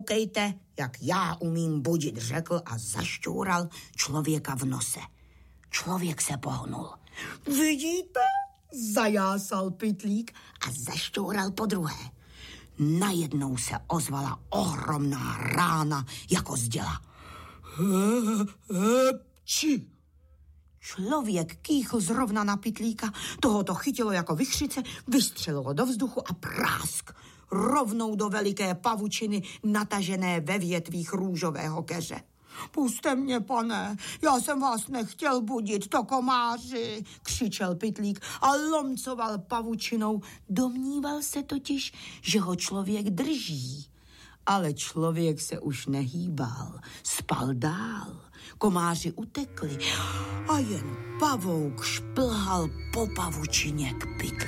koukejte, jak já umím budit, řekl a zašťoural člověka v nose. Člověk se pohnul. Vidíte? Zajásal pytlík a zašťoural podruhé. Najednou se ozvala ohromná rána jako z děla. Či? Člověk kýchl zrovna na pytlíka, toho to chytilo jako vichřice, vystřelilo do vzduchu a prásk rovnou do veliké pavučiny natažené ve větvích růžového keře. Puste mě, pane, já jsem vás nechtěl budit, to komáři, křičel pytlík a lomcoval pavučinou. Domníval se totiž, že ho člověk drží. Ale člověk se už nehýbal, spal dál. Komáři utekli a jen pavouk šplhal po pavučině k pytli.